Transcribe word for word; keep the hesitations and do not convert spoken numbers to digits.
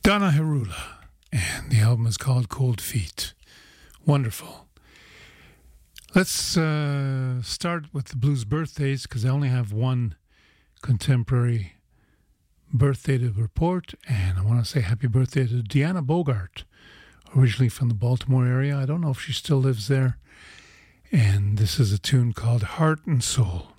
Donna Harula, and the album is called Cold Feet. Wonderful. Let's uh, start with the blues birthdays, because I only have one contemporary birthday to report, and I want to say happy birthday to Deanna Bogart, originally from the Baltimore area. I don't know if she still lives there. And this is a tune called Heart and Soul.